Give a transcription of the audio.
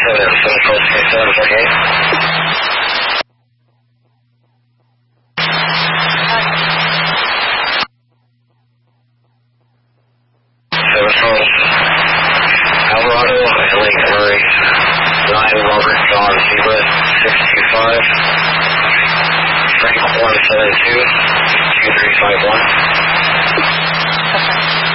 Alvarado, LA Murray, 9 Robert John Zebra, 625, Frank 172, 2351.